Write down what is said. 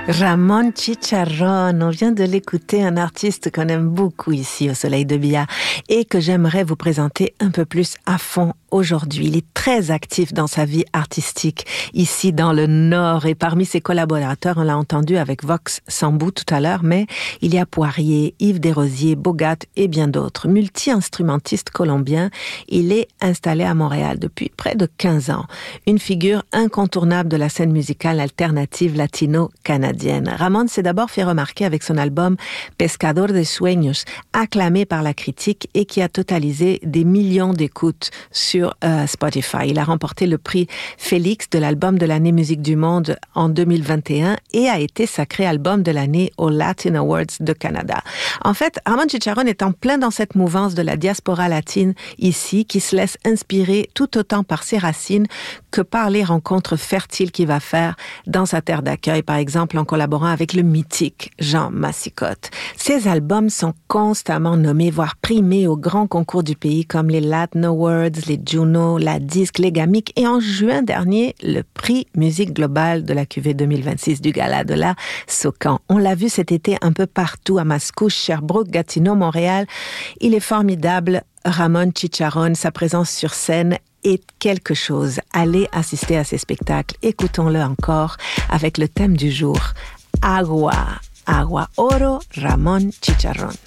Ramón Chicharrón, on vient de l'écouter, un artiste qu'on aime beaucoup ici au Soleil de Bia et que j'aimerais vous présenter un peu plus à fond aujourd'hui. Il est très actif dans sa vie artistique ici dans le Nord et parmi ses collaborateurs, on l'a entendu avec Vox Sambou tout à l'heure, mais il y a Poirier, Yves Desrosiers, Bogat et bien d'autres. Multi-instrumentiste colombien, il est installé à Montréal depuis près de 15 ans. Une figure incontournable de la scène musicale alternative latino-canadienne. Ramón s'est d'abord fait remarquer avec son album Pescador de Sueños, acclamé par la critique et qui a totalisé des millions d'écoutes sur Spotify. Il a remporté le prix Félix de l'album de l'année musique du monde en 2021 et a été sacré album de l'année aux Latin Awards de Canada. En fait, Ramón Chicharrón est en plein dans cette mouvance de la diaspora latine ici, qui se laisse inspirer tout autant par ses racines que par les rencontres fertiles qu'il va faire dans sa terre d'accueil, par exemple en collaborant avec le mythique Jean Massicotte. Ses albums sont constamment nommés, voire primés aux grands concours du pays comme les Latin Awards, les Juno, la Disque, les Gamic et en juin dernier, le prix Musique Globale de la cuvée 2026 du Gala de la Socan. On l'a vu cet été un peu partout à Mascouche, Sherbrooke, Gatineau, Montréal. Il est formidable, Ramón Chicharrón, sa présence sur scène est quelque chose. Allez assister à ces spectacles. Écoutons-le encore avec le thème du jour. Agua, agua, oro, Ramón Chicharrón.